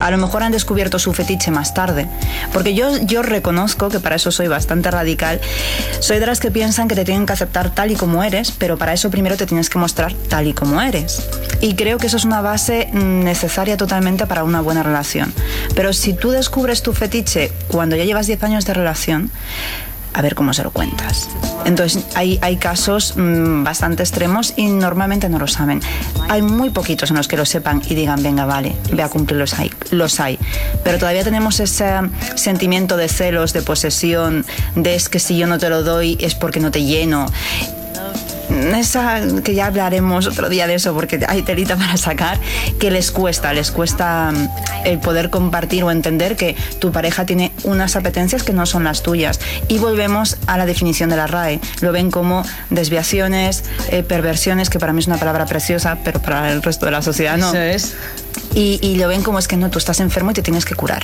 A lo mejor han descubierto su fetiche más tarde. Porque yo reconozco que para eso soy bastante radical. Soy de las que piensan que te tienen que aceptar tal y como eres, pero para eso primero te tienes que mostrar tal y como eres. Y creo que eso es una base necesaria totalmente para una buena relación. Pero si tú descubres tu fetiche cuando ya llevas 10 años de relación, a ver cómo se lo cuentas. Entonces hay casos bastante extremos y normalmente no lo saben. Hay muy poquitos en los que lo sepan y digan, venga, vale, ve a cumplirlos. Los hay. Pero todavía tenemos ese sentimiento de celos, de posesión, de es que si yo no te lo doy es porque no te lleno. Esa, que ya hablaremos otro día de eso porque hay telita para sacar, que les cuesta el poder compartir o entender que tu pareja tiene unas apetencias que no son las tuyas. Y volvemos a la definición de la RAE. Lo ven como desviaciones, perversiones, que para mí es una palabra preciosa, pero para el resto de la sociedad no. Eso es. Y lo ven como es que no, tú estás enfermo y te tienes que curar.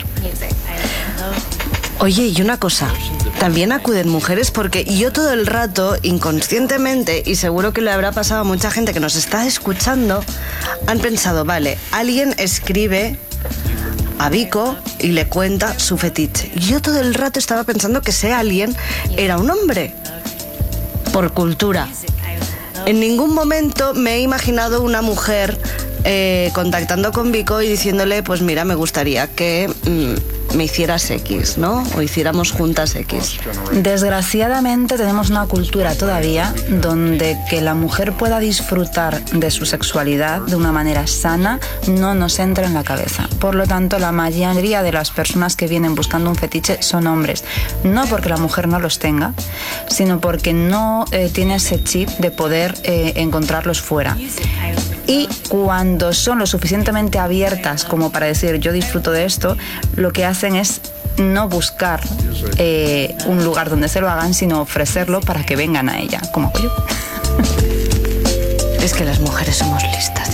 Oye, y una cosa, también acuden mujeres porque yo todo el rato, inconscientemente, y seguro que le habrá pasado a mucha gente que nos está escuchando, han pensado, vale, alguien escribe a Vico y le cuenta su fetiche. Y yo todo el rato estaba pensando que ese alguien era un hombre, por cultura. En ningún momento me he imaginado una mujer contactando con Vico y diciéndole, pues mira, me gustaría que me hicieras X, ¿no? O hiciéramos juntas X. Desgraciadamente tenemos una cultura todavía donde que la mujer pueda disfrutar de su sexualidad de una manera sana no nos entra en la cabeza. Por lo tanto, la mayoría de las personas que vienen buscando un fetiche son hombres. No porque la mujer no los tenga, sino porque no tiene ese chip de poder encontrarlos fuera. Y cuando son lo suficientemente abiertas como para decir yo disfruto de esto, lo que hacen es no buscar un lugar donde se lo hagan, sino ofrecerlo para que vengan a ella, como hago yo. Es que las mujeres somos listas.